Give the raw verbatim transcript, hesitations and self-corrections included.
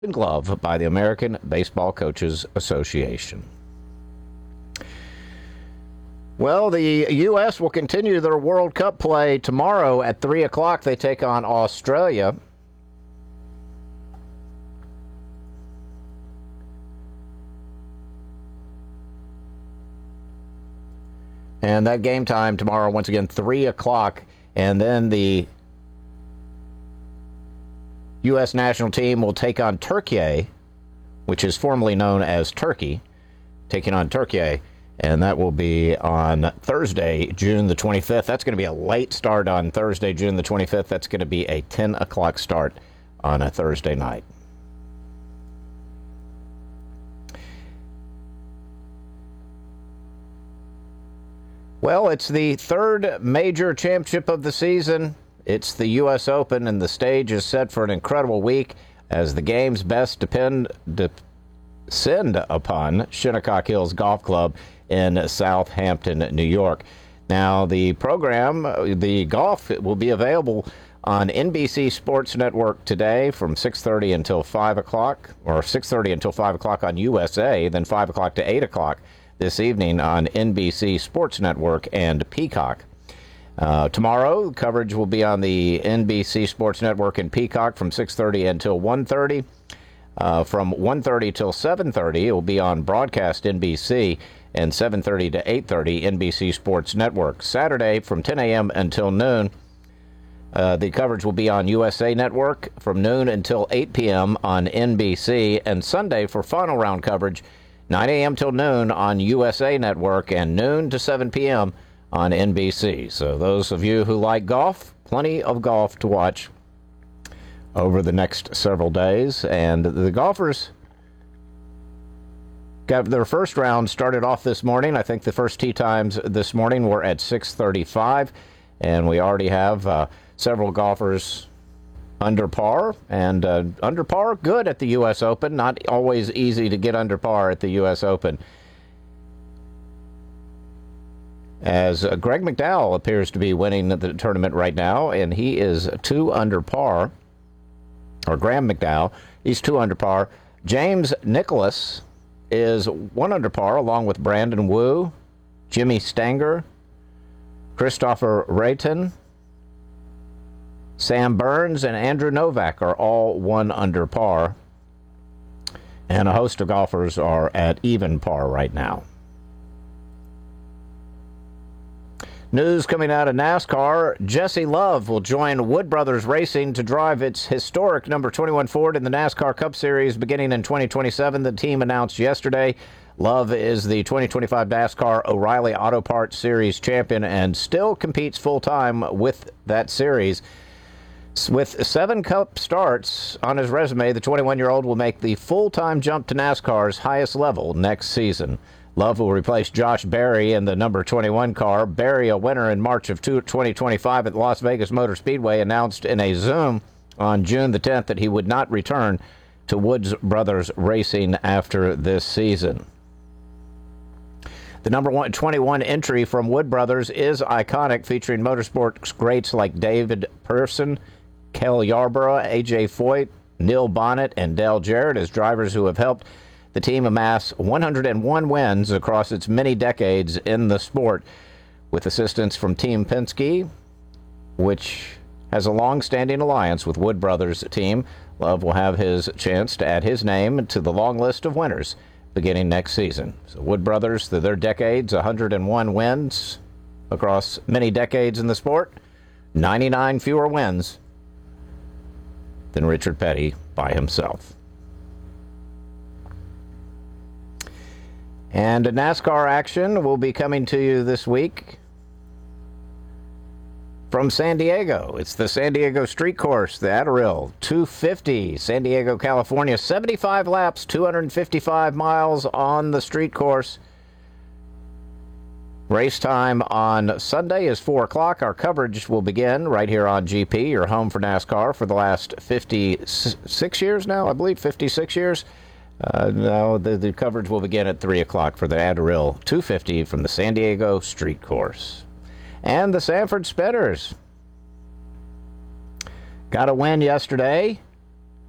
Glove by the American Baseball Coaches Association. Well, the U S will continue their World Cup play tomorrow at three o'clock. They take on Australia. And that game time tomorrow, once again, three o'clock. And then the U S national team will take on Turkey, which is formerly known as Turkey, taking on Turkey, and that will be on Thursday, June the twenty-fifth. That's going to be a late start on Thursday, June the twenty-fifth. That's going to be a ten o'clock start on a Thursday night. Well, it's the third major championship of the season. It's the U S Open, and the stage is set for an incredible week as the games best depend descend upon Shinnecock Hills Golf Club in Southampton, New York. Now, the program, the golf, will be available on N B C Sports Network today from six thirty until five o'clock, or six thirty until five o'clock on U S A, then five o'clock to eight o'clock this evening on N B C Sports Network and Peacock. Uh, tomorrow, coverage will be on the N B C Sports Network and Peacock from six thirty until one thirty. Uh, from one thirty till seven thirty, it will be on Broadcast N B C, and seven thirty to eight thirty, N B C Sports Network. Saturday, from ten a.m. until noon, uh, the coverage will be on U S A Network from noon until eight p.m. on N B C, and Sunday for final round coverage, nine a.m. till noon on U S A Network, and noon to seven p.m. on N B C. So those of you who like golf, plenty of golf to watch over the next several days. And the golfers got their first round started off this morning. I think the first tee times this morning were at six thirty-five, and we already have uh, several golfers under par, and uh, under par good at the U S Open. Not always easy to get under par at the U S Open, as uh, Greg McDowell appears to be winning the tournament right now, and he is two under par, or Graham McDowell, he's two under par. James Nicholas is one under par, along with Brandon Wu, Jimmy Stanger, Christopher Rayton, Sam Burns, and Andrew Novak are all one under par, and a host of golfers are at even par right now. News coming out of NASCAR, Jesse Love will join Wood Brothers Racing to drive its historic number twenty-one Ford in the NASCAR Cup Series beginning in twenty twenty-seven, the team announced yesterday. Love is the twenty twenty-five NASCAR O'Reilly Auto Parts Series champion and still competes full-time with that series. With seven Cup starts on his resume, the twenty-one-year-old will make the full-time jump to NASCAR's highest level next season. Love will replace Josh Berry in the number twenty-one car. Berry, a winner in March of twenty twenty-five at Las Vegas Motor Speedway, announced in a Zoom on June the tenth that he would not return to Woods Brothers Racing after this season. The number one, twenty-one entry from Wood Brothers is iconic, featuring motorsports greats like David Pearson, Cale Yarborough, A J Foyt, Neil Bonnet, and Dale Jarrett as drivers who have helped the team amass one hundred one wins across its many decades in the sport, with assistance from Team Penske, which has a long-standing alliance with Wood Brothers team. Love will have his chance to add his name to the long list of winners beginning next season. So Wood Brothers, through their decades, one hundred one wins across many decades in the sport, ninety-nine fewer wins than Richard Petty by himself. And NASCAR action will be coming to you this week from San Diego. It's the San Diego Street Course, the Adderall two fifty, San Diego, California. seventy-five laps, two hundred fifty-five miles on the street course. Race time on Sunday is four o'clock. Our coverage will begin right here on G P, your home for NASCAR for the last fifty-six years now, I believe, fifty-six years. Uh, no, the, the coverage will begin at three o'clock for the Adderall two fifty from the San Diego Street Course. And the Sanford Spinners got a win yesterday